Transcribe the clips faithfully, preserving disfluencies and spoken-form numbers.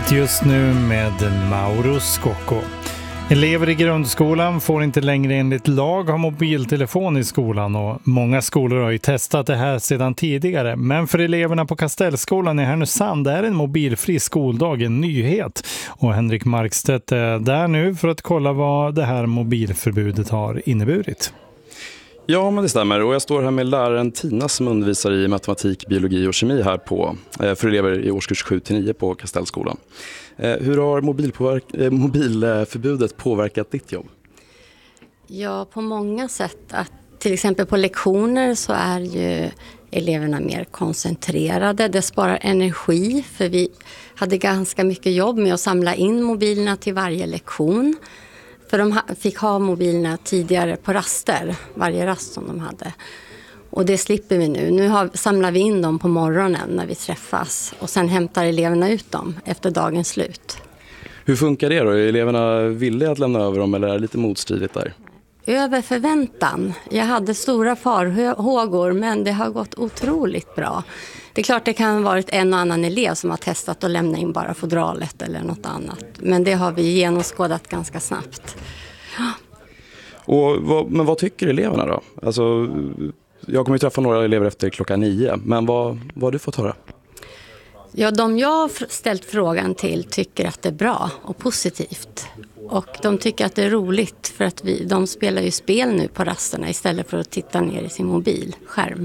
Nytt just nu med Mauro Scocco. Elever i grundskolan får inte längre enligt lag ha mobiltelefon i skolan och många skolor har ju testat det här sedan tidigare. Men för eleverna på Kastellskolan i Härnösand är en mobilfri skoldag en nyhet. Och Henrik Markstedt är där nu för att kolla vad det här mobilförbudet har inneburit. Ja, men det stämmer. Och jag står här med läraren Tina som undervisar i matematik, biologi och kemi här på, för elever i årskurs sju till nio på Kastellskolan. Hur har mobilpåverk- mobilförbudet påverkat ditt jobb? Ja, på många sätt. Att, till exempel på lektioner så är ju eleverna mer koncentrerade. Det sparar energi för vi hade ganska mycket jobb med att samla in mobilerna till varje lektion. För de fick ha mobilerna tidigare på raster, varje rast som de hade. Och det slipper vi nu. Nu har, samlar vi in dem på morgonen när vi träffas. Och sen hämtar eleverna ut dem efter dagens slut. Hur funkar det då? Är eleverna villiga att lämna över dem eller är det lite motstridigt där? Över förväntan. Jag hade stora farhågor men det har gått otroligt bra. Det är klart det kan ha varit en och annan elev som har testat att lämna in bara fodralet eller något annat. Men det har vi genomskådat ganska snabbt. Och vad, men vad tycker eleverna då? Alltså, jag kommer ju träffa några elever efter klockan nio, men vad, vad har du fått höra? Ja, de jag har ställt frågan till tycker att det är bra och positivt. Och de tycker att det är roligt för att vi, de spelar ju spel nu på rasterna istället för att titta ner i sin mobilskärm.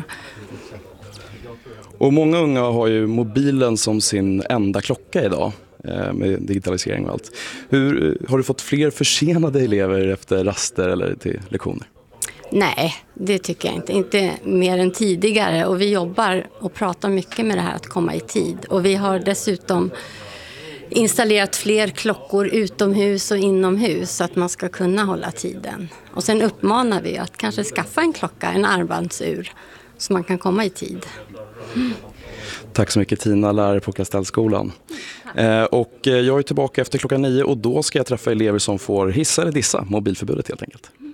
Och många unga har ju mobilen som sin enda klocka idag med digitalisering och allt. Hur, har du fått fler försenade elever efter raster eller till lektioner? Nej, det tycker jag inte. Inte mer än tidigare. Och vi jobbar och pratar mycket med det här att komma i tid. Och vi har dessutom installerat fler klockor utomhus och inomhus så att man ska kunna hålla tiden. Och sen uppmanar vi att kanske skaffa en klocka, en armbandsur, så man kan komma i tid. Mm. Tack så mycket Tina, lärare på Kastellskolan. Eh, och jag är tillbaka efter klockan nio och då ska jag träffa elever som får hissa eller dissa mobilförbudet helt enkelt.